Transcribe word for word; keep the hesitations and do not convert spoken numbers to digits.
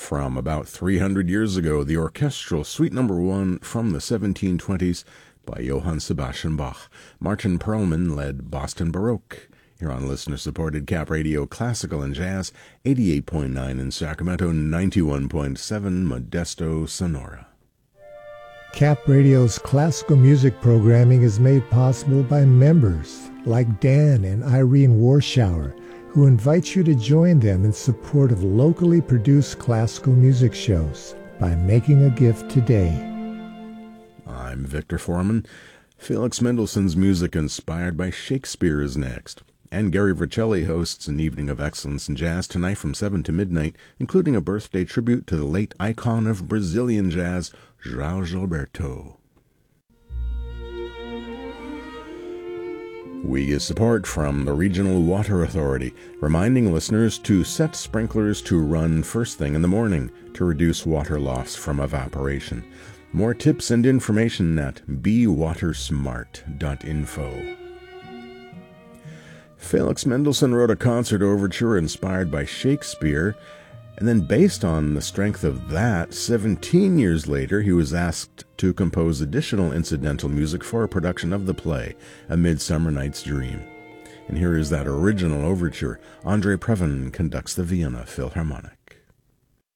From about three hundred years ago, the orchestral Suite Number One from the seventeen twenties by Johann Sebastian Bach. Martin Perlman led Boston Baroque. Here on listener-supported Cap Radio Classical and Jazz, eighty-eight point nine in Sacramento, ninety-one point seven Modesto, Sonora. Cap Radio's classical music programming is made possible by members like Dan and Irene Warschauer, who invite you to join them in support of locally produced classical music shows by making a gift today. I'm Victor Foreman. Felix Mendelssohn's music inspired by Shakespeare is next. And Gary Vercelli hosts an evening of excellence in jazz tonight from seven to midnight, including a birthday tribute to the late icon of Brazilian jazz, João Gilberto. We get support from the Regional Water Authority, reminding listeners to set sprinklers to run first thing in the morning to reduce water loss from evaporation. More tips and information at be water smart dot info. Felix Mendelssohn wrote a concert overture inspired by Shakespeare, and then based on the strength of that, seventeen years later he was asked to compose additional incidental music for a production of the play, A Midsummer Night's Dream. And here is that original overture. André Previn conducts the Vienna Philharmonic.